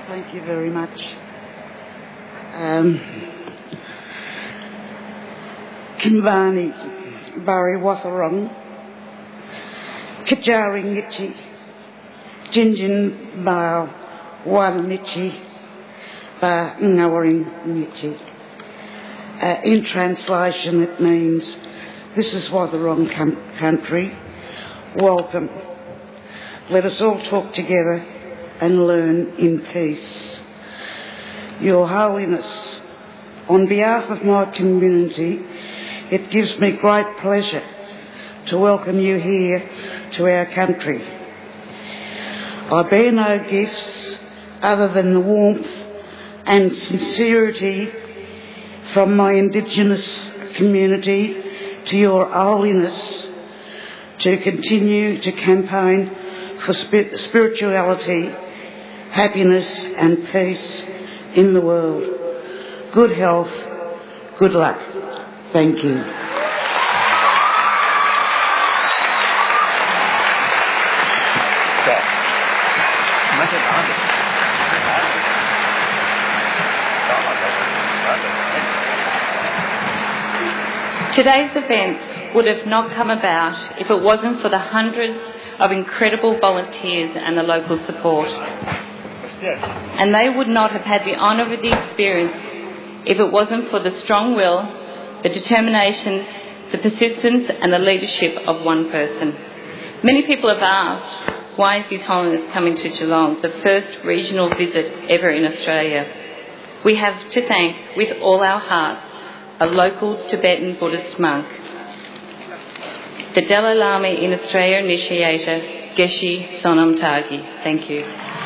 Thank you very much. Kimbani, Bari Watharong, Kajari Nichi, Jinjin Bao, Wan Nichi, Ba Ngawaring Nichi. In translation, it means, this is Watharong country, welcome. Let us all talk together and learn in peace. Your Holiness, on behalf of my community, it gives me great pleasure to welcome you here to our country. I bear no gifts other than the warmth and sincerity from my Indigenous community to Your Holiness to continue to campaign for spirituality, happiness and peace in the world. Good health, good luck. Thank you. Today's event would have not come about if it wasn't for the hundreds of incredible volunteers and the local support. And they would not have had the honour of the experience if it wasn't for the strong will, the determination, the persistence and the leadership of one person. Many people have asked, why is His Holiness coming to Geelong, the first regional visit ever in Australia? We have to thank, with all our hearts, a local Tibetan Buddhist monk, the Dalai Lama in Australia initiator, Geshe Sonam Tagi. Thank you.